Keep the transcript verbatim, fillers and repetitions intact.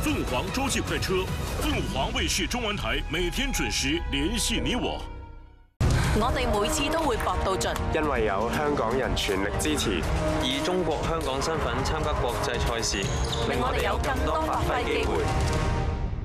鳳凰洲際快車，鳳凰衛視中文台每天準時聯繫你我。 我哋每次都會搏到盡， 因為有香港人全力支持， 以中國香港身份參加國際賽事， 令我哋有更多發揮機會。